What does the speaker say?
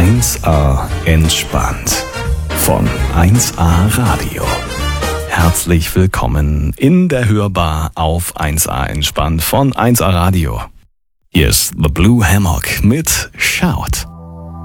1A entspannt von 1A Radio. Herzlich willkommen in der Hörbar auf 1A entspannt von 1A Radio. Hier ist The Blue Hammock mit Shout.